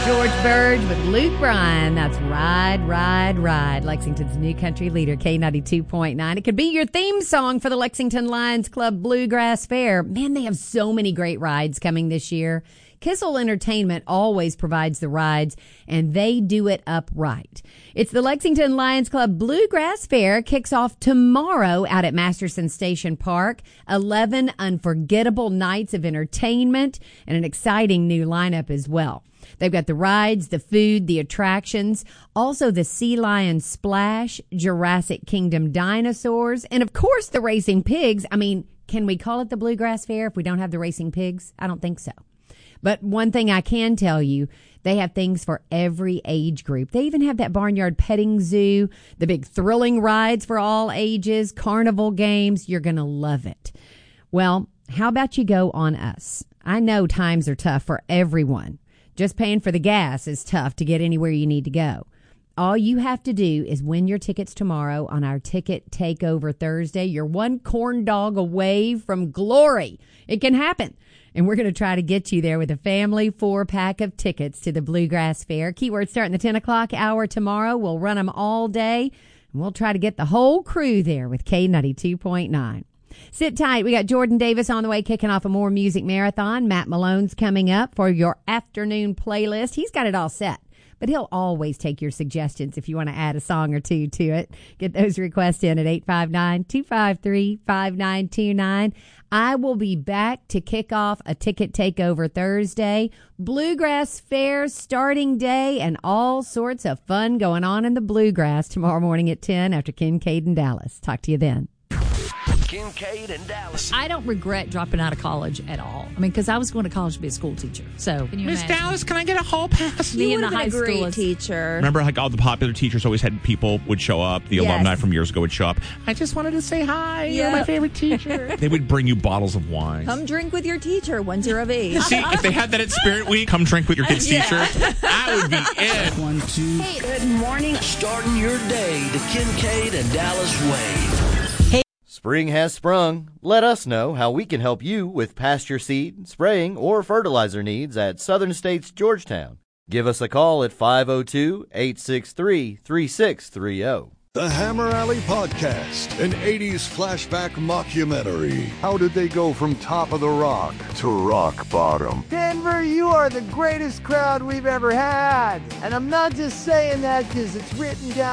George Burge with Luke Bryan. That's Ride, Ride, Ride. Lexington's new country leader, K92.9. It could be your theme song for the Lexington Lions Club Bluegrass Fair. Man, they have so many great rides coming this year. Kissel Entertainment always provides the rides, and they do it upright. It's the Lexington Lions Club Bluegrass Fair. Kicks off tomorrow out at Masterson Station Park. 11 unforgettable nights of entertainment and an exciting new lineup as well. They've got the rides, the food, the attractions, also the Sea Lion Splash, Jurassic Kingdom dinosaurs, and of course the racing pigs. I mean, can we call it the Bluegrass Fair if we don't have the racing pigs? I don't think so. But one thing I can tell you, they have things for every age group. They even have that barnyard petting zoo, the big thrilling rides for all ages, carnival games. You're going to love it. Well, how about you go on us? I know times are tough for everyone. Just paying for the gas is tough to get anywhere you need to go. All you have to do is win your tickets tomorrow on our Ticket Takeover Thursday. You're one corn dog away from glory. It can happen. And we're going to try to get you there with a family 4-pack of tickets to the Bluegrass Fair. Keyword starting the 10 o'clock hour tomorrow. We'll run them all day. And we'll try to get the whole crew there with K92.9. Sit tight. We got Jordan Davis on the way, kicking off a more music marathon. Matt Malone's coming up for your afternoon playlist. He's got it all set, but he'll always take your suggestions if you want to add a song or two to it. Get those requests in at 859-253-5929. I will be back to kick off a Ticket Takeover Thursday, Bluegrass Fair starting day, and all sorts of fun going on in the Bluegrass tomorrow morning at 10 after Kincaid and Dallas. Talk to you then. Kincaid and Dallas. I don't regret dropping out of college at all. I mean, because I was going to college to be a school teacher. So, Miss Dallas, can I get a hall pass? Me and the been high a great school teacher. Remember, like all the popular teachers always had people would show up. The alumni from years ago would show up. I just wanted to say hi. You're my favorite teacher. They would bring you bottles of wine. Come drink with your teacher once you're of age. See, if they had that at Spirit Week, come drink with your kid's teacher, I would be in. 1, 2. Hey, good morning. Starting your day the Kincaid and Dallas way. Spring has sprung. Let us know how we can help you with pasture seed, spraying, or fertilizer needs at Southern States Georgetown. Give us a call at 502-863-3630. The Hammer Alley Podcast, an 80s flashback mockumentary. How did they go from top of the rock to rock bottom? Denver, you are the greatest crowd we've ever had. And I'm not just saying that because it's written down